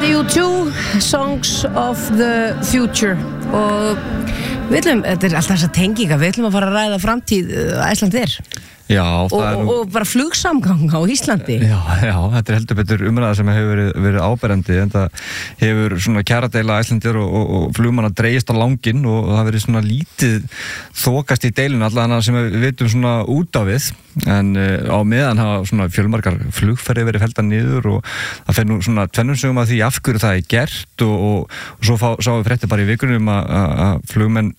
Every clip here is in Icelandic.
The U2, Songs of the Future. Og við ætlum, þetta alltaf þess að tenginga, við ætlum að fara að ræða framtíð Icelandair. Já, og bara flugsamgang á Íslandi. Já, þetta heldur betur umræða sem hefur verið áberandi, en það hefur svona kjaradeila Icelandair og flugmanna dregist á langinn og það verið svona lítið þokast í deilinu allavega sem við vitum svona út á við, en á meðan hafa svona fjölmargar flugferðir verið felldar niður og það fer nú svona tvennum sögum að því af hverju það er gert og svo sáum við fréttir bara í vikunum að flugmenn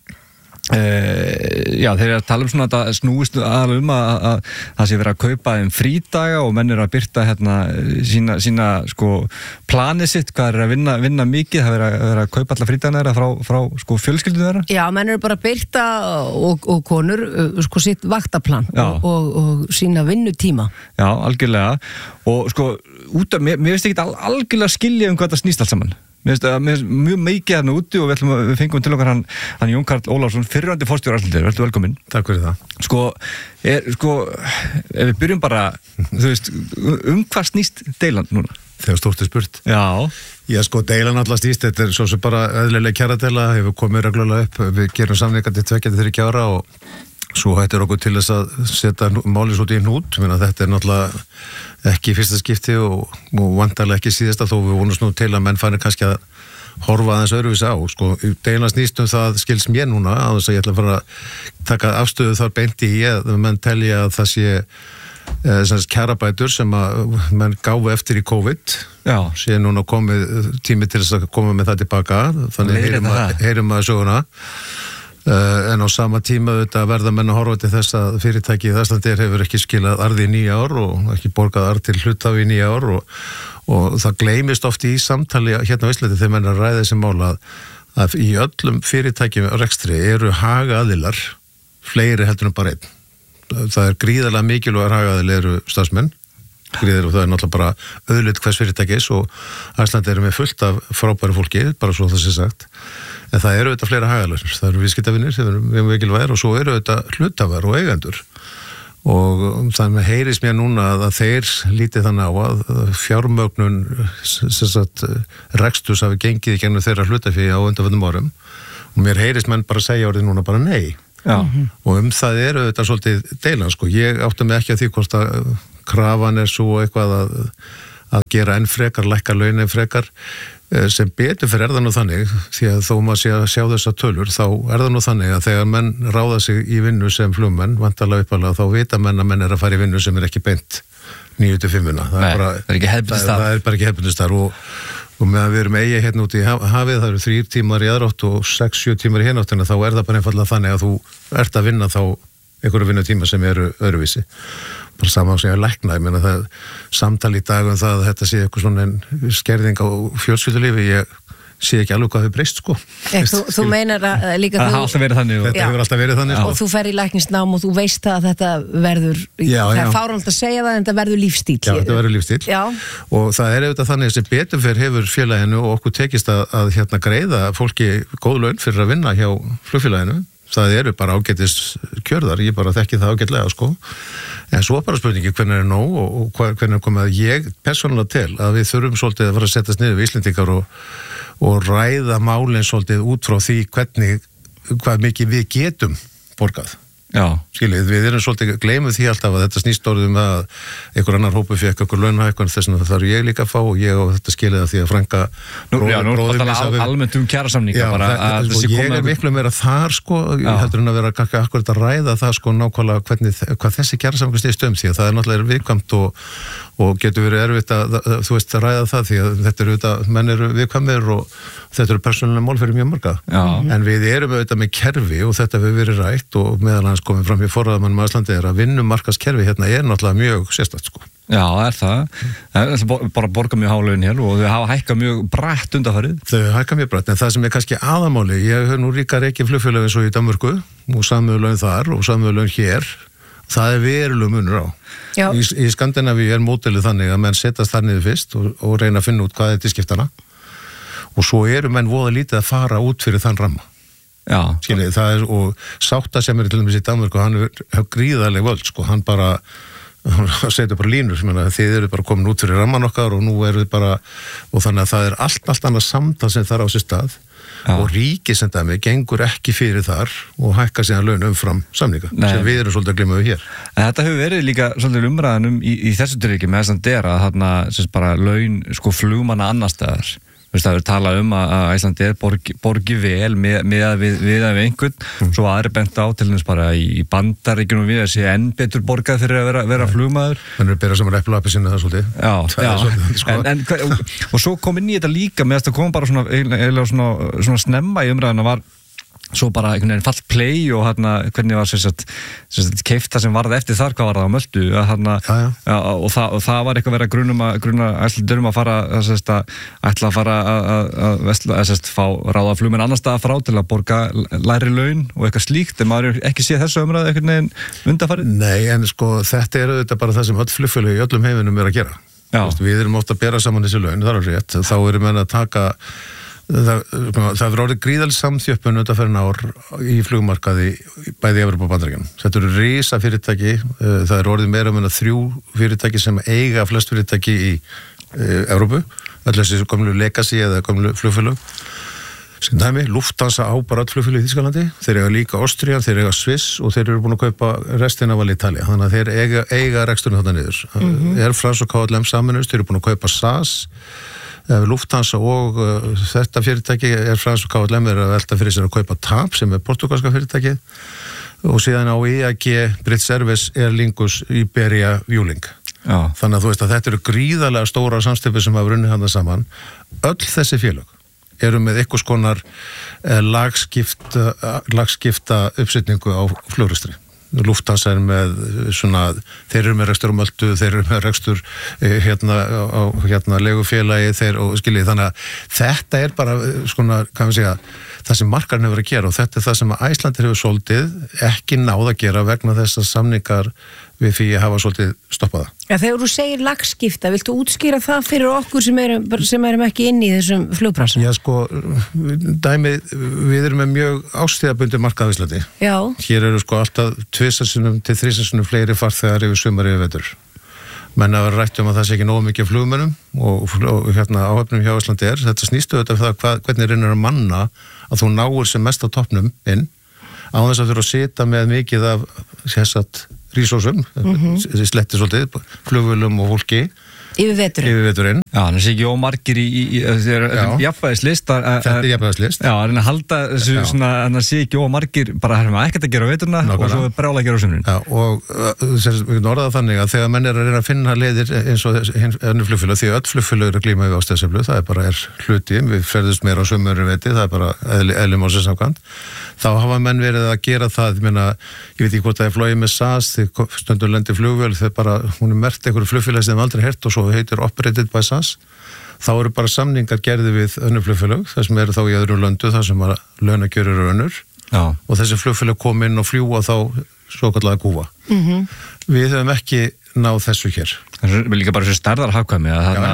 já, þeir eru að tala svona að það snúist aðal að það sé verið að kaupa frídaga og menn eru að birta hérna sína sko planið sitt, hvað er að vinna mikið, það er að kaupa alla frídagana þeirra frá sko fjölskyldum þeirra. Já, menn eru bara að birta og konur sko sitt vaktaplan og sína vinnutíma. Já, algjörlega og sko út af, mér veist ekki algjörlega skilja hvað það snýst allt saman. Mér finnst mjög mikið hérna úti og við fengum til okkar hann Jón Karl Ólafsson, fyrrverandi forstjóri Icelandair, verður velkominn. Takk fyrir það. Ef við byrjum bara, þú veist, hvað snýst deilan núna? Þegar stórt er spurt. Já, sko, deilan alltaf snýst, þetta er svo sem bara eðlileg kjaradeila, hefur komið reglulega upp, við gerum samninga til 2-3 ára og svo hættir okkur til þess að setja málið svo í hnút, þetta er náttúrulega ekki fyrsta skipti og vantarlega ekki síðasta, þó við vonumst nú til að menn fannir kannski að horfa aðeins öðruvísi á, sko, deilan snýst það skils mér núna, á þess að ég ætla að fara að taka afstöðu þar beint í að menn telja að það sé kjarabætur sem að menn gáfu eftir í COVID, sé núna komið tími til þess að koma með það tilbaka, þannig heyrum að söguna. En á sama tíma auðvitað verða menn að horfa til þess að fyrirtækið Icelandair hefur ekki skilað arði í 9 ár og ekki borgað arð til hluthafa í 9 ár og það gleymist oft í samtali hérna á Íslandi þegar menn að ræða þessi mál að í öllum fyrirtækjum rekstri eru hagaðilar fleiri heldur en bara einn. Það er gríðarlega mikilvægur hagaðil eru starfsmenn, gríðarlega, og það er náttúrulega bara auðlit hvers fyrirtækis og Icelandair með fullt af frábæru fólki, bara svo það sé sagt. En það eru auðvitað fleira hagaðilar, það eru viðskiptavinir sem eru mikilvægir og svo eru auðvitað hluthafar og eigendur. Og þannig heyrist mér núna að þeir lítið þannig á að fjármögnun reksturs hafi gengið í gegnum þeirra hlutafé á undanförnum árum og mér heyrist menn bara segja orðið núna bara nei. Og það eru auðvitað svolítið deilan, sko. Ég átta mig ekki að því hvort að krafan er svo eitthvað að gera enn frekar, lækka laun enn frekar. Sem betur fyrir það nú þannig, því að þó maður sé að sjá þessar tölur, þá það nú þannig að þegar menn ráða sig í vinnu sem flugmenn, vantarlega uppalega, þá vita menn að menn að fara í vinnu sem ekki beint 9-5. Það er bara ekki hefbundist þar og meðan við erum eigi hérna út í hafið, það eru 3 tímar í aðrátt og 6-7 tímar í hináttina, þá það bara einfallega þannig að þú ert að vinna þá einhverju vinnutíma sem eru öðruvísi. Bara saman sem ég lækna, ég meina það samtali í dag um það að þetta sé eitthvað svona skerðing á fjölskyldulífi, ég sé ekki alveg hvað þau breyst, sko. Þú meinar að líka það alltaf verið þannig þetta hefur alltaf verið þannig, og þú fer í læknisnám og þú veist að þetta verður það er fáránlegt að segja það en þetta verður lífstíll. Já, þetta verður lífstíll. Og það er auðvitað þannig sem betur fyrir hefur félaginu og okkur tekist að hérna greiða fólki góð laun fyrir að vinna hjá flugfélaginu. Það eru bara ágætis kjörðar, ég bara þekki það ágætlega, sko. En svo bara spurningi hvernig er nóg og hvernig er komið að ég persónulega tel að við þurfum svolítið að fara að setjast niður við Íslendingar og ræða málin svolítið út frá því hvað mikið við getum borgað. Skiljið, við erum svolítið gleymið því alltaf að þetta snýst orðið að einhver annar hópu fekk okkur launahækkun, þess vegna þarf ég líka að fá og ég á þetta skilið að því að frænka almennt kjarasamninga ég er miklu meira þar, sko, heldur en að vera akkurat að ræða það, sko, nákvæmlega hvað þessi kjarasamninga snýst því að það er náttúrulega viðkvæmt og getur verið erfitt þú veist að ræða það því að þetta eru auðvitað, menn eru viðkvæmir og þetta eru persónulega mál fyrir mjög marga. En við erum auðvitað með kerfi og þetta hefur verið rætt og meðal hans komið fram í forræðamannum á Íslandi er að vinnumarkaðskerfi hérna er náttúrulega mjög sérstakt, sko. Já, það er bara borga mjög hálögin hér og þau hafa hækkað mjög bratt undanfarið. Þau hækkað mjög bratt, en það sem er kannski aðamáli, ég hef nú ríka reikið flugfélög eins og í Danmörku og samvinnulaun þar og samvinnulaun hér. Það er veruleg munur á. Í Skandinavíu er módelið þannig að menn setjast þar niður fyrst og reyna að finna út hvað er til skiptana og svo eru menn voða lítið að fara út fyrir þann ramma. Skiljið, það er, og sátta sem er til dæmis í Danmörku, hann er gríðarleg völd, sko, hann bara að setja bara línur, þið eru bara komin út fyrir ramman okkar og nú eru þið bara, og þannig að það er allt annað samtal sem þar á sér stað og ríkið sem dæmi gengur ekki fyrir þar og hækka síðan laun umfram samninga sem við erum svolítið að gleyma við hér. En þetta hefur verið líka svolítið umræðan í þessu tilviki með þess að dera þarna sem bara laun flugmanna annar staðar. Það er talað að Íslandi borgi vel með við einhvern, svo aðri bent á til þess bara í Bandaríkjunum við að sé enn betur borgað fyrir að vera flugmaður. Þannig að bera saman eplu appi sinni það svolítið. Já. Og svo kom inn í þetta líka með þess að kom bara svona snemma í umræðuna var svo bara einhvern veginn fall play og hvernig var keifta sem varð eftir þar, hvað var það á Möltu og það var eitthvað verið að gruna ætlindurum að fara ætla að fara að fá ráða flugmenn annar staðar frá til að borga lægri laun og eitthvað slíkt, en maður ekki séð þessu umræðu einhvern veginn undanfarið? Nei, en þetta er auðvitað bara það sem öll flugfélög í öllum heiminum er að gera. Við erum oft að bera saman þessi laun, það er rétt, þá erum við að taka það er orðið gríðaleg samþjöppun undanfarin ár í flugmarkaði bæði í Evrópu og Bandaríkjunum. Þetta eru risa fyrirtæki, það er orðið meira um 3 fyrirtæki sem eiga flest fyrirtæki í Evrópu, allir þessi gömlu Legacy eða gömlu flugfélög. Sem dæmi, Lufthansa á bara öll flugfélög í Þýskalandi, þeir eiga líka Austrian, þeir eiga Swiss og þeir eru búin að kaupa restina af Alitalia, þannig að þeir eiga reksturinn þarna niður. Air France og KLM saminust, þeir eru búin að kaupa SAS, Lufthansa og þetta fyrirtæki Air France og KLM er að velta fyrir sér að kaupa TAP sem er portugalska fyrirtæki og síðan á IAG, British Airways, Aer Lingus, Iberia, Vueling. Þannig að þú veist að þetta eru gríðarlega stóra samsteypur sem hafa runnið handa saman. Öll þessi félög eru með einhvers konar lagskipta uppsetningu á flugrekstri. Lufthansa er með þeir eru með rekstur á Möltu, þeir eru með rekstur á legufélagi, þannig að þetta er bara það sem markarinn hefur að gera og þetta er það sem Icelandair hefur svolítið ekki náð að gera vegna þess að samningar við því að hafa svolítið stoppað það. Ja, þegar þú segir lagskipta, viltu útskýra það fyrir okkur sem erum ekki inn í þessum flugbransa? Já, við erum með mjög ástíðabundið markað á Íslandi. Já. Hér eru alltaf 2 til 3 sinnum fleiri farþegar yfir sumar yfir vetur. Menn að vera rætt um að það sé ekki nógu mikið flugmönnum og áhöfnum hjá Icelandair. Þetta snýstu þetta hvernig reynir að manna að þú náir sem mest á toppnum inn á þess að þurfa að sita með mikið af rísósum, sletti svolítið, flugvölum og fólki yfir veturinn. Já, þannig sé ekki ómargir í jafnvægislist. Þetta er jafnvægislist. Já, þannig að halda þessu þannig að sé ekki ómargir bara ekkert að gera á veturna og svo brjála að gera á sumrin. Já, og við orðaða þannig að þegar menn er að reyna að finna leiðir eins og önnur flugfélög, því öll flugfélög eru að glíma við ástæðseflu, það er bara hluti, við ferðumst meira á sumrin veti, það er bara eðli málsins samkvæmt. Þá hafa menn verið að gera það, ég veit ekki hvort það er flogið með SAS, þegar stundum lendir flugvél, hún er merkt einhverju flugfélagi sem aldrei hert og svo heitir Operated by SAS, þá eru bara samningar gerði við önnur flugfélög, það sem eru þá í öðrum löndu, það sem launakjör eru önnur og þessi flugfélög kom inn og fljúa þá svo kallega kúfa. Við höfum ekki náð þessu hér. Það er líka bara þessu stærðarhagkvæmi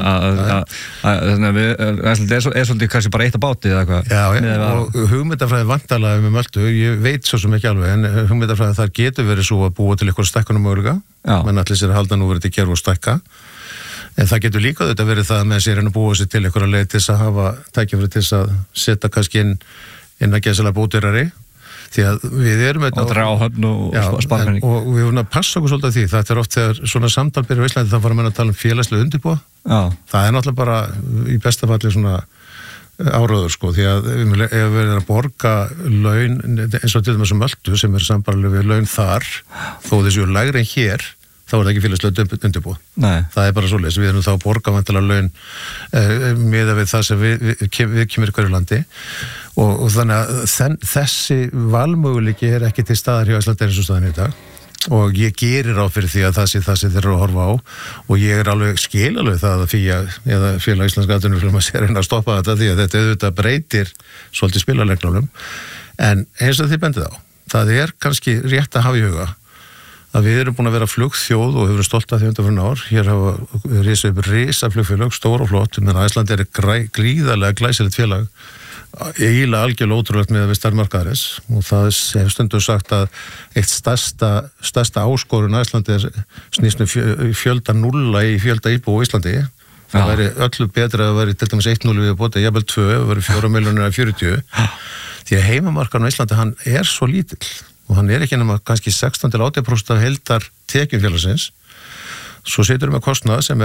það er svolítið kannski bara eitt á báti eða eitthvað. Já, og hugmyndafræði vantarlega með Möltu, ég veit svo sem ekki alveg, en hugmyndafræði þar getur verið svo að búa til eitthvað stækkunum mögulega, menn allir sér að halda nú verið til gerð og stækka, en það getur líka þetta verið það með sér en að búa sér til eitthvað leið til þess að hafa tækifæri til þess að setja kannski inn að geðsala búdýrari. Því að við erum og dráhöfn og sparpenning og við erum að passa okkur svolítið því, þetta er oft þegar svona samtal byrjar á Íslandi þá fara menn að tala félagslega undirbúa. Það er náttúrulega bara í besta falli svona áráður því að ef við erum að borga laun eins og til þessum Möltu sem er sambarlega við laun þar þó þessu lægri en hér þá er það ekki félagslega undirbúa. Það er bara svoleiðis, við erum þá að borga vantilega laun miðað við það sem við kemur í hverju landi og þannig að þessi valmöguleiki er ekki til staðar hjá Icelandair eins og staðan í dag og ég gerir á fyrir því að það sé það sem þeir eru að horfa á og ég er alveg skil alveg það að félag íslenska atvinnufélaga sér að stoppa þetta því að þetta auðvitað breytir svolítið spilalegnunum en eins og þið bendið á, það er kannski rétt að hafa í huga að við erum búin að vera flugþjóð og hefur verið stolt af því undanfarin ár. Hér hafa risið upp risa flugfélög, stór og flott, menn Icelandair er gríðarlega glæsilegt félag eiginlega algjörlega ótrúlegt með við stærð markaðarins og það hefur stundum sagt að eitt stærsta áskorun á Íslandi snýst fjölda nulla í fjölda íbúa á Íslandi. Það væri öllu betra að væri til dæmis 1-0 við bóti, jafnvel 2, það væri 4 milljónir að 40. Því að heimamarkaðurinn á Íslandi, hann svo lítill og hann ekki nema kannski 16-80% af heildar tekjum félagsins. Svo setur við með kostnað sem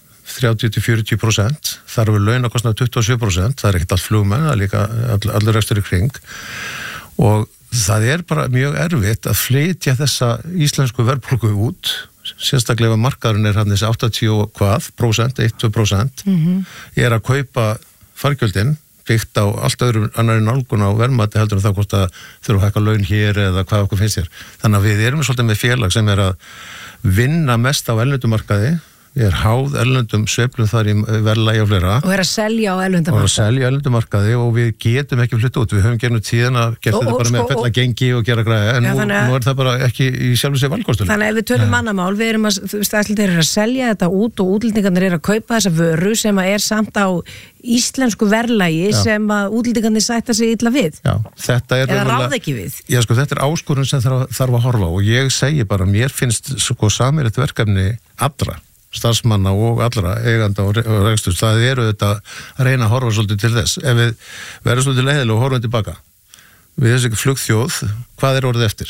30-40%, þar við launakostnað 27%, það ekkert allt flugmenn, það líka allur rekstur í kring og það bara mjög erfitt að flytja þessa íslensku verðbólgu út, sérstaklega markaðurinn hann þessi 80% 1-2% að kaupa fargjöldin byggt á allt öðrum annari nálgun á verðmati heldur en það hvort að þurfa að hækka laun hér eða hvað okkur finnst hér. Þannig að við svolítið með félag sem að vinna mest á erlendumarkaði. Ég háð erlendum sveiflum þar í verðlagi og fleira. Og að selja á erlendumarkaði. Og að selja á erlendumarkaði og við getum ekki flytt út. Við höfum gernum tíðan að gera þetta bara með að fella gengi og gera græða. En nú það bara ekki í sjálfu sig valkostur. Þannig ef við tölum mannamál, við ætlum að selja þetta út og útlendingarnir að kaupa þessa vöru sem samt á íslensku verðlagi sem að útlendingarnir sætta sig illa við. Já, þetta eða ráð ekki við. Já, sko, þetta áskorun sem þarf að horfa og ég segi bara, mér finnst sko sameiginlegt verkefni allra starfsmanna og allra eiganda og reksturs, það þetta að reyna að horfa svolítið til þess. Ef við verðum svolítið leiðilega og horfum tilbaka við þessi flugþjóð, hvað orðið eftir?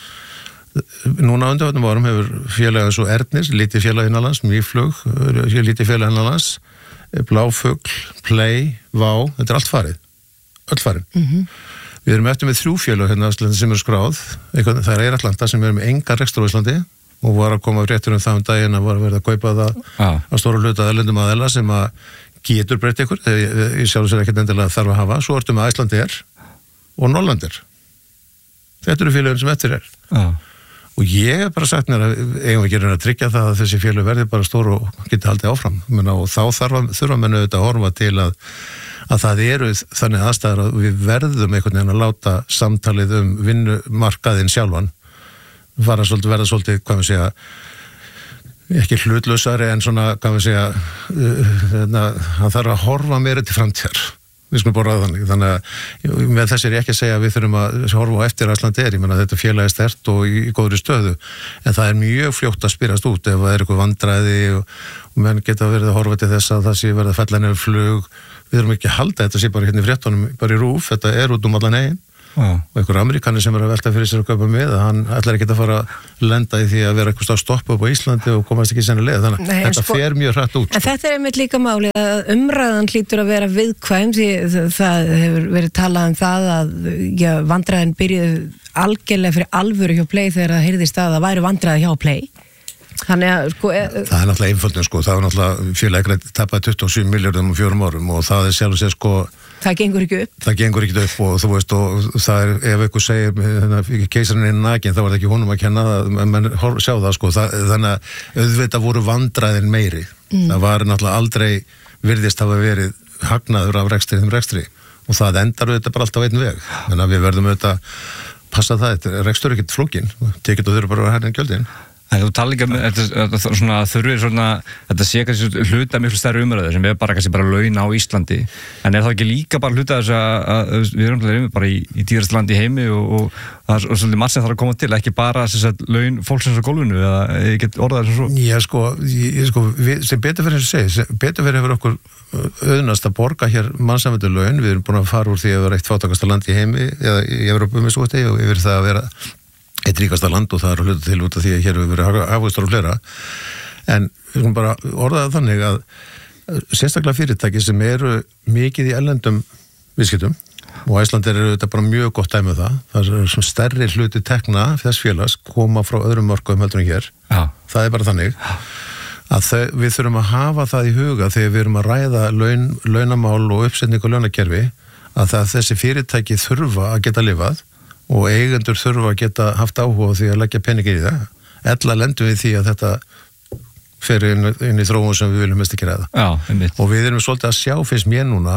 Núna á undanförnum árum hefur félag eins og Ernir, lítið félag innanlands, Mýflug, lítið félag innanlands, Bláfugl, Play, Vá, þetta allt farið, öll farin. Við erum eftir með 3 félag hérna sem skráð, það Atlanta sem með engan rekstur á Íslandi og var að koma fréttur það daginn að var verið að kaupa það á stóra hluta erlendum aðeila sem að getur breytt ykkur, ég sjálf sér ekkert endilega þarf að hafa, svo ertum við Icelandair og Norlandair. Þetta félagin sem eftir og ég hef bara sagt mér að eigum við að tryggja það að þessi félag verði bara stór og geti haldið áfram og þá þurfa menn auðvitað að horfa til að það þannig aðstæður að við verðum einhvern veginn að láta samtalið vinnumarkaðinn sjálfan verða svolítið, hvað við segja, ekki hlutlausari en svona, hvað við segja, hann þarf að horfa meira til framtíðar. Við skulum bara þannig. Þannig að með þessi ekki að segja að við þurfum að horfa á eftir Icelandair. Ég meina þetta félag sterkt og í góðri stöðu. En það mjög fljótt að spyrast út ef það eitthvað vandræði og menn geta verið að horfa til þess að það sé verið að fella niður flug. Við þurfum ekki að halda þetta sé bara hérna í fréttunum, bara í RÚV, þetta út allan eigin. Og einhver Amerikani sem að velta fyrir sér að kaupa með hann ætlar ekki að fara að lenda í því að vera eitthvað stoppa upp á Íslandi og komast ekki senni leið þannig að þetta fer mjög hratt út. En þetta einmitt líka máli að umræðan hlýtur að vera viðkvæm því það hefur verið talað það að vandræðin byrjuði algjörlega fyrir alvöru hjá Play þegar það heyrðist að það væri vandræði hjá Play. Þannig að sko það náttúrulega einföldin sko, það náttúrulega félagið tapaði 27 milljörðum 4 árum og það sjálf sér sko það gengur ekki upp. Það gengur ekki upp og þú veist og það ef einhver segir keisarinn nakin þá var það ekki honum að kenna það, menn sjá það sko, þannig að auðvitað voru vandræðin meiri. Það var náttúrulega aldrei virðist hafa verið hagnaður af rekstri og það endar auðvitað bara alltaf einn veg. Þannig að við verðum auðvitað passa það, rekstur ekkert flókin, tekið og þurfa bara að herna gjöldin. En þú tala ekki þetta svona þurfið svona, þetta sé kannski hluta miklu stærri umræðu sem bara kannski bara laun á Íslandi, en það ekki líka bara hluta þess að við erum bara í dýrasta landi í heimi og það svolítið margt sem þarf að koma til, ekki bara laun fólksins á gólfinu eða ég get orðað þess að svo. Já sko, sem betur fyrir hefur okkur auðnast að borga hér mannsæmöndu laun, við erum búin að fara úr því að vera eitt fátækasta land í heimi eða í Evrópu með svo og yfir það að vera eitt ríkasta land og það að hluta til út af því að hér hefur verið hagvöxtur og fleira en við skulum bara orðaða þannig að sérstaklega fyrirtæki sem eru mikið í erlendum viðskiptum og Icelandair þetta bara mjög gott dæmi það er svona stærri hluti tekna þess félags koma frá öðrum mörkuðum heldur en hér það bara þannig að við þurfum að hafa það í huga þegar við erum að ræða launamál og uppsetning og launakerfi að þessi fyrirtæki þurfa að geta lifað og eigendur þurfa að geta haft áhuga því að leggja peningi í það. Ella lendum við því að þetta fer inn í þróun sem við viljum mest ekki ræða. Og við erum svolítið að sjá fyrst mér núna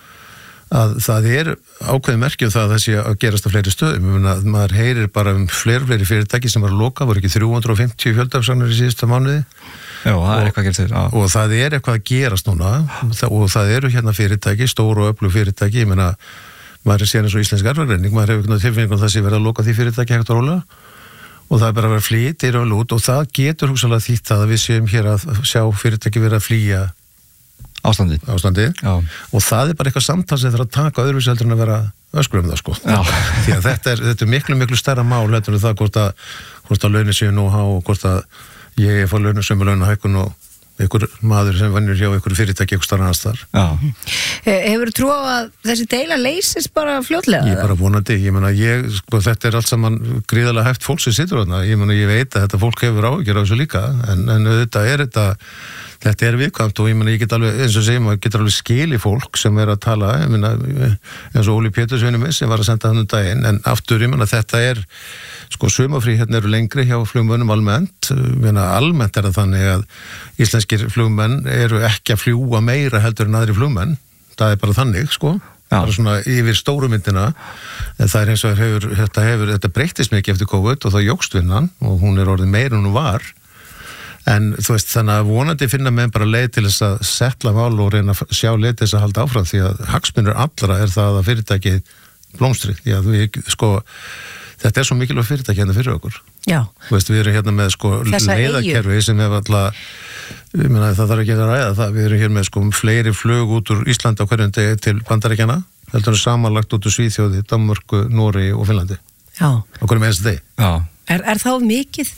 að það ákveðið merkjum það að það sé að gerast á fleiri stöðum. Maður heyrir bara fleiri fyrirtæki sem var að loka, voru ekki 350 fjöldaafsagnar í síðustu mánuði. Já, það eitthvað að gerast þér. Og það eitthvað að gerast núna og það eru hérna fyrirtæki, stóru og öflug fyrirtæki, ég meina maður sér eins og íslensk erfðagreining, maður hefur einhvern tilfinningum það sé verið að loka því fyrirtæki hægt og rólega og það bara að vera að flýja til og út og það getur hugsanlega þýtt að við séum hér að sjá fyrirtæki verið að flýja ástandi og það bara eitthvað samtal sem þarf að taka öðruvísi heldur en að vera öskrum það sko því að þetta er miklu stærra mál heldur en það hvort að launin séu nú há og hvort að ég fá sömu launahækkun og einhver maður sem vannir hjá einhver fyrirtæki einhver starf annars þar. Hefur þú trú á að þessi deila leysist bara fljótlega? Ég bara vonandi, ég meina þetta er allt saman gríðarlega hæft fólk sem situr þarna, ég meina ég veit að þetta fólk hefur áhyggjur af þessu líka, en auðvitað þetta er viðkvæmt og ég meina ég get alveg, eins og segjum, ég get alveg skili fólk sem er að tala, ég meina eins og Óli Péturs vinur minn sem var að senda hann daginn, en aftur ég meina þetta er sko sumafrí hérna eru lengri hjá flugmönnum almennt, almennt er það þannig að íslenskir flugmenn eru ekki að fljúa meira heldur en aðri flugmenn, það er bara þannig sko, bara svona yfir stóru myndina, en það er eins og þetta breyttist mikið eftir COVID og það jókst vinnan og hún er orðið meira en hún var, en þú veist þannig að vonandi finna menn bara leið til þess að setla mál og reyna að sjá leið til þess að halda áfram því að hagsmunir allra er það að fyrirtæki blómstri, því að við sko þetta er svo mikilvægt fyrirtæki hérna fyrir okkur. Já. Þú veist, við erum hérna með sko leiðakerfi sem hef alltaf, ég meina það þarf ekki að ræða það, við erum hér með sko fleiri flug út úr Íslandi á hverjum degi til Bandaríkjanna, heldur samanlagt út úr Svíþjóði, Danmörku, Noregi og Finnlandi. Já. Á hverjum einasta degi. Já. Er það of mikið?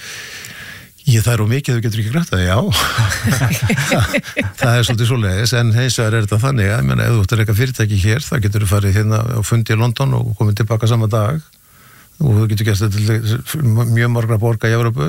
Það er of mikið, þú getur ekki grætt það, já. Það er svolítið svoleiðis, en hins vegar er þetta þannig, ég meina, ef þú ættir eitthvað fyrirtæki hér, þá getur þú farið hérna á fundi í London og komið tilbaka sama dag og þú getur gert þetta til mjög margra borga í Evrópu.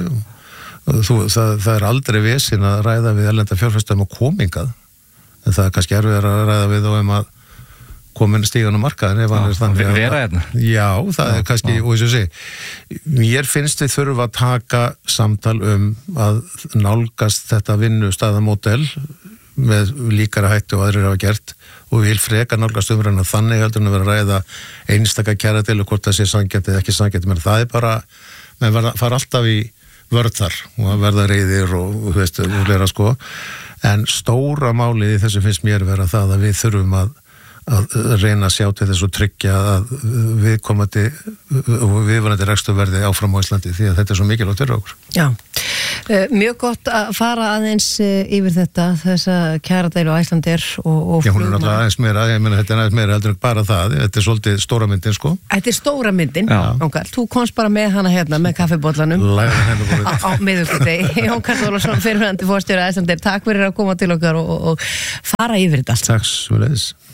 Það er aldrei vesinn að ræða við erlenda fjárfestum og komingað, en það er kannski erfiðar að ræða við og að komin stígan á markaðin ef hann er þannig að vera hérna. Já, það er kannski, og eins og sé mér finnst við þurfa að taka samtal að nálgast þetta vinnustaðamódel með líkara hætti og aðrir hafa gert og við vil freka nálgast umræðina þannig heldur en að vera að ræða einstaka kjaradeilur hvort það sé sanngjarnt eða ekki sanngjarnt, menn það er bara menn fara alltaf í vörð þar og að verða reiðir og þú veist, úrleira sko, en stóra málið í þessu finnst mér vera það að við þurfum að reyna að sjá til þess og tryggja að viðkomandi og viðvarandi rekstur verði áfram á Íslandi því að þetta er svo mikilvægt fyrir okkur. Já, mjög gott að fara aðeins yfir þessa kjaradeilu á Icelandair og flugmann. Já, hún er náttúrulega aðeins meira, ég meina þetta er aðeins meira heldur en bara það, þetta er svolítið stóra myndin sko. Þetta er stóra myndin, Jón-Karl, þú komst bara með hana hérna með kaffibollanum á miðvikudegi. Jón-Karl Ólafsson, fyrrverandi forstjóri Icelandair, takk fyrir að koma til okkar og fara yfir þetta allt. Takk svo leiðis.